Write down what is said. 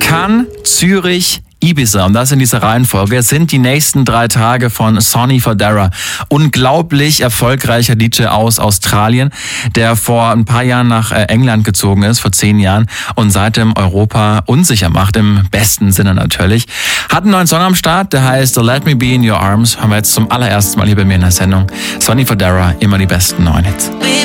Cannes, Zürich, Ibiza, und das in dieser Reihenfolge, sind die nächsten 3 Tage von Sonny Fodera. Unglaublich erfolgreicher DJ aus Australien, der vor ein paar Jahren nach England gezogen ist, vor 10 Jahren, und seitdem Europa unsicher macht, im besten Sinne natürlich. Hat einen neuen Song am Start, der heißt Let Me Be in Your Arms. Haben wir jetzt zum allerersten Mal hier bei mir in der Sendung. Sonny Fodera, immer die besten neuen Hits.